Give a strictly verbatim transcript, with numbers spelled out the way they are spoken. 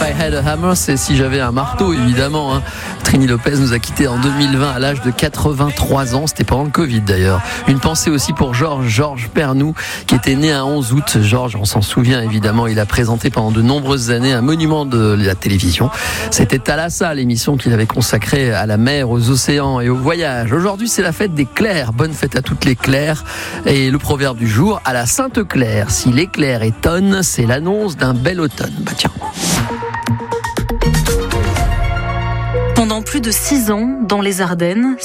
I Had a Hammer, c'est si j'avais un marteau, évidemment. Hein. Trini Lopez nous a quittés en deux mille vingt à l'âge de quatre-vingt-trois ans. C'était pendant le Covid d'ailleurs. Une pensée aussi pour Georges, Georges Pernou, qui était né un onze août. Georges, on s'en souvient évidemment, il a présenté pendant de nombreuses années un monument de la télévision. C'était Thalassa, l'émission qu'il avait consacrée à la mer, aux océans et au voyage. Aujourd'hui, c'est la fête des Claires. Bonne fête à toutes les Claires. Et le proverbe du jour, à la Sainte Claire, si l'éclair étonne, c'est l'annonce d'un bel automne. Bah tiens. Pendant plus de six ans, dans les Ardennes,